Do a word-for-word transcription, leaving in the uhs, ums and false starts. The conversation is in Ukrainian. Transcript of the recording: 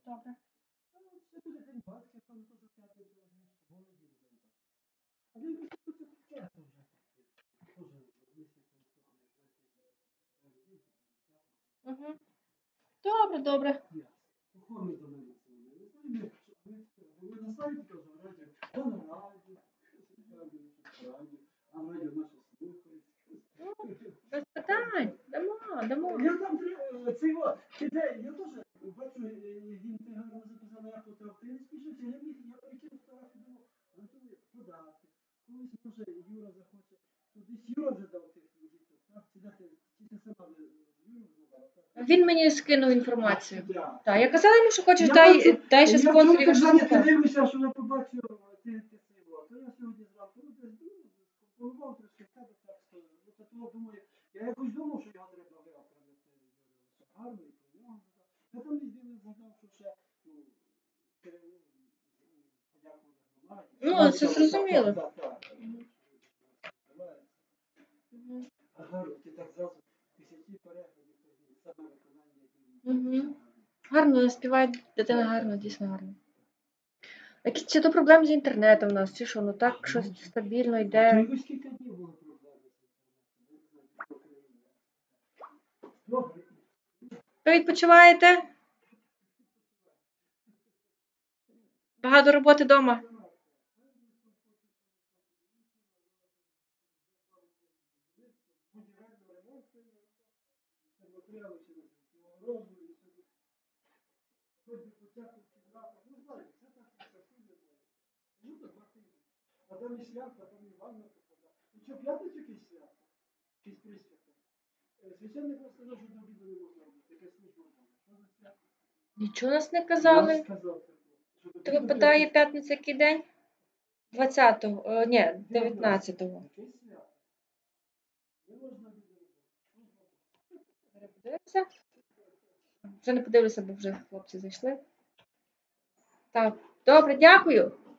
добре. Це буде день батька, там теж п'ятницю розумієш, бо неділю день батька. А день батька це таке вже. Тоже місяць Угу. Добре, добре. Охорони до мене сьогодні. Ви на сайті теж радіо. Та на радіо. Радіо. А радіо наше слухають. Без питань. Дамо, дамо. Я там цей от, ти де, я теж бачу, він ти гарно записав, я фотограф, ти не спішився, я міг, я прикинув фотографію, думав, Анатолій, подати, колись, може, Юра захоче, то десь Юра вже дав тих діток, так, чи де ти, чи ти сама Юру здавала, так? Він мені скинув інформацію. Так. Так, я казала йому, що хочеш, Я дай, бачу, дай ще я спонсорів. чому так що зайнятий таке. дивлюся, що я побачив, ти, ти цей от, то я сьогодні зранку, ну, десь, ну, скомпонував трошки в тебе так, що, ну, то того думаю, я якось думав, що його треба виокремити, що гарно і про нього згадав. Я там десь дивлюсь, згадав, що ще, ну, пере- ну, подякувати громаді. Ну, це зрозуміло. Так, так, так. Мгм. А гарно, ти так зразу тисячі переглядів, саме виконання. Мгм. Гарно співає дитина, гарно, дійсно гарно. Які чи то проблеми з інтернетом у нас, чи що, ну так щось стабільно То йде. якось скільки днів було проблеми з інтернетом? Добре. Ви відпочиваєте? Багато роботи вдома. А там і свято, там і ванна попадає. І що, п'ятницю якесь свято? Якесь присвято? Священник розказав, що до обіду не можна робити. Якась служба була. Що за свято? Нічого нас не Я казали. сказав таке. Що до Тебе обіду питає якесь- п'ятниця який день? двадцятого, о, ні, дев'ятнадцятого. Якесь свято. Не можна обіду робити. Служба була. Переподивимося. Вже не подивлюся, бо вже хлопці зайшли. Так, добре, дякую.